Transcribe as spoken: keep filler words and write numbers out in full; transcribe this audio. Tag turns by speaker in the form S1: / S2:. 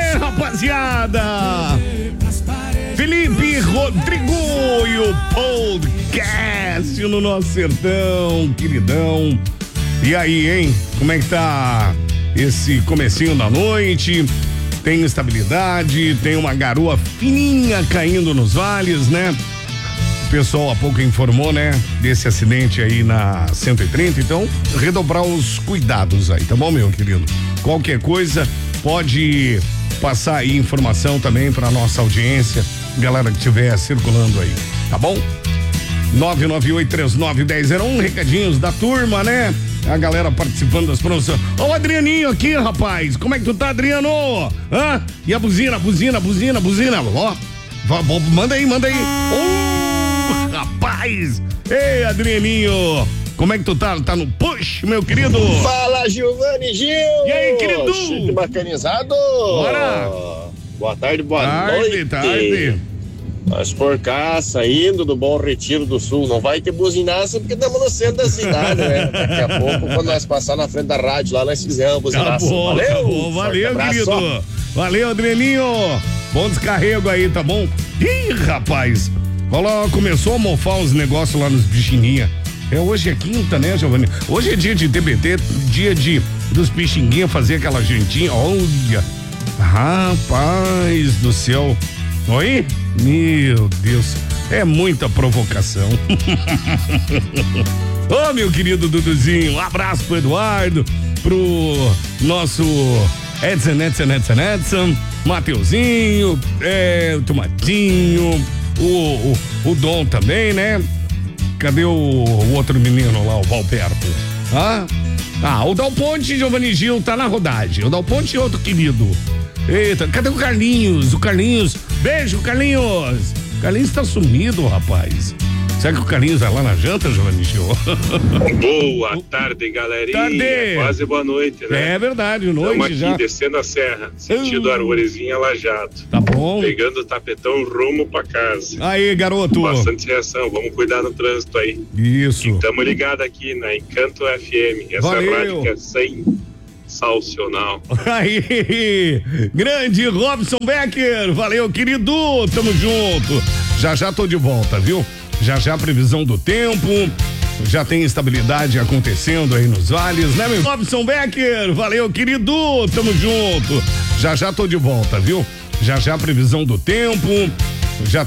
S1: Aê, rapaziada! Felipe Rodrigo e o podcast no nosso sertão, queridão. E aí, hein? Como é que tá esse comecinho da noite? Tem estabilidade, tem uma garoa fininha caindo nos vales, né? O pessoal há pouco informou, né? Desse acidente aí na cento e trinta, então redobrar os cuidados aí, tá bom, meu querido? Qualquer coisa, pode passar aí informação também pra nossa audiência, galera que estiver circulando aí, tá bom? nove nove oito três nove um zero zero um, recadinhos da turma, né? A galera participando das promoções. Ó, o Adrianinho aqui, rapaz. Como é que tu tá, Adriano? Hã? E a buzina, buzina, buzina, buzina. Ó, manda aí, manda aí. Ô, rapaz. Ei, Adrianinho. Como é que tu tá? Tá no push, meu querido?
S2: Fala, Giovanni Gil.
S1: E aí, querido?
S2: Chique bacanizado.
S1: Bora.
S2: Boa tarde, boa
S1: tarde,
S2: noite.
S1: Tarde,
S2: Nós por cá, saindo do Bom Retiro do Sul, não vai ter buzinaça porque estamos no centro da cidade, né? Daqui a pouco, quando nós passar na frente da rádio lá, nós fizemos buzinaça.
S1: Tá bom,
S2: valeu,
S1: tá bom, valeu, querido. Valeu, Adrianinho. Bom descarrego aí, tá bom? Ih, rapaz, olha, começou a mofar os negócios lá nos bichinguinha. É, hoje é quinta, né, Giovanni? Hoje é dia de T B T, dia de dos bichinguinha fazer aquela jantinha. Olha, rapaz do céu. Oi? Meu Deus, é muita provocação. Ô, oh, meu querido Duduzinho, um abraço pro Eduardo, pro nosso Edson, Edson, Edson, Edson, Mateuzinho, é, o Tomatinho, o, o, o Dom também, né? Cadê o, o outro menino lá, o Valperto? Ah, ah o Dal Ponte, Giovanni Gil, tá na rodagem. O Dal Ponte é outro querido. Eita, cadê o Carlinhos? O Carlinhos, beijo, Carlinhos. O Carlinhos tá sumido, rapaz. Será que o Carlinhos vai lá na janta, Giovanni Gil?
S3: Boa tarde, galerinha.
S1: Tarde.
S3: Quase boa noite, né?
S1: É verdade, noite
S3: Estamos aqui
S1: já.
S3: descendo a serra, sentido uh. Arvorezinha Lajado.
S1: Tá bom.
S3: Pegando o tapetão rumo pra casa.
S1: Aí, garoto.
S3: Bastante reação, vamos cuidar no trânsito aí.
S1: Isso.
S3: Estamos ligados aqui na Encanto F M. Essa
S1: Valeu.
S3: rádio que é sensacional.
S1: Aí, grande Robson Becker. Valeu, querido. Tamo junto. Já já tô de volta, viu? Já já previsão do tempo, já tem estabilidade acontecendo aí nos vales, né, meu? Robson Becker, valeu, querido, tamo junto. Já já tô de volta, viu? Já já previsão do tempo, já